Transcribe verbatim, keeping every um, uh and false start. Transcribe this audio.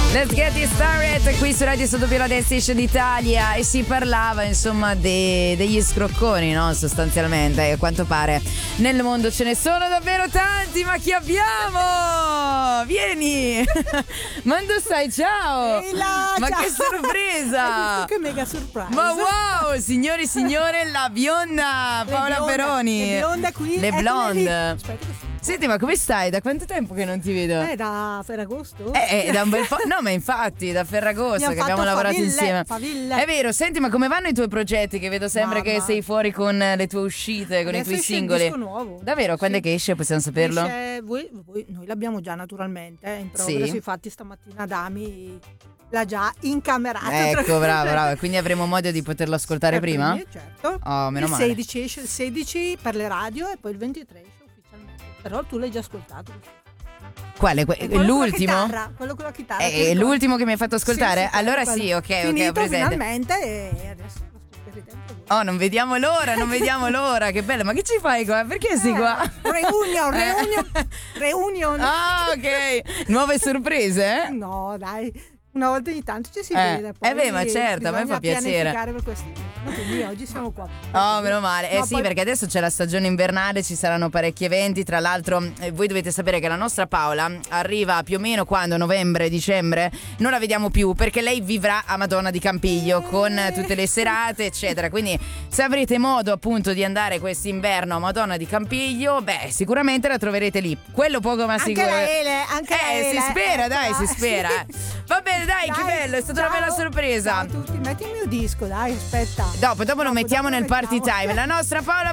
Let's get it started qui su Radio Sotto Pilota Station d'Italia e si parlava insomma de- degli scrocconi, no? Sostanzialmente, a quanto pare nel mondo ce ne sono davvero tanti, ma chi abbiamo? Vieni! Mando stai, ciao! Ehi là, ma ciao. che sorpresa! Che mega surprise! Ma wow, signori e signore, la bionda Le Paola bionde, Peroni. le bionde qui, Le eccole blonde. lì. Aspetta che- Senti, ma come stai? Da quanto tempo che non ti vedo? Eh, da Ferragosto? Eh, eh, da un bel po'. No, ma infatti, da Ferragosto Abbiamo che abbiamo fatto lavorato faville, insieme. faville. È vero, senti, ma come vanno i tuoi progetti? Che vedo sempre Mamma. che sei fuori con le tue uscite, con Adesso i tuoi esce il singoli. disco nuovo. Davvero? Quando Sì. è che esce? Possiamo saperlo? Esce- voi, voi- noi l'abbiamo già naturalmente eh, in progress, Sì. infatti stamattina Dami l'ha già incamerato. Ecco, bravo, bravo. Quindi avremo modo di poterlo ascoltare Eh, prima? quindi, certo. Oh, meno il male. sedici esce, il sedici per le radio e poi il ventitré esce ufficialmente. Però tu l'hai già ascoltato. Quale? Que- Quello con la l'ultimo? chitarra, quello con la chitarra. È ti ricordi? l'ultimo che mi hai fatto ascoltare? Sì, sì, allora quello. sì, ok, ok, ho Finito presente. finalmente e adesso lo ascolterete anche voi. Oh, non vediamo l'ora, non vediamo l'ora. Che bello, ma che ci fai qua? Perché sei qua? Eh, Reunion, Eh. reunion, reunion. Ah, ok. Nuove sorprese, eh? No, dai. Una volta ogni tanto ci si Eh, vede. Poi eh beh, ma certo, a me fa bisogna piacere. pianificare per questi. Quindi oggi siamo qua. Oh, meno male. Eh No, sì, poi- perché adesso c'è la stagione invernale, ci saranno parecchi eventi. Tra l'altro, eh, voi dovete sapere che la nostra Paola arriva più o meno quando novembre, dicembre, non la vediamo più perché lei vivrà a Madonna di Campiglio con tutte le serate, eccetera. Quindi, se avrete modo appunto di andare quest'inverno a Madonna di Campiglio, beh, sicuramente la troverete lì. Quello poco ma Anche sicuro. la Ele, anche la Eh, si Ele, spera, dai, si eccola. spera. Va bene, dai, che Dai, bello, è stata una ciao. bella sorpresa. Ciao a tutti, metti il mio disco, dai, aspetta. Dopo, dopo lo Dopo, mettiamo dopo nel lo party mettiamo. time. La nostra Paola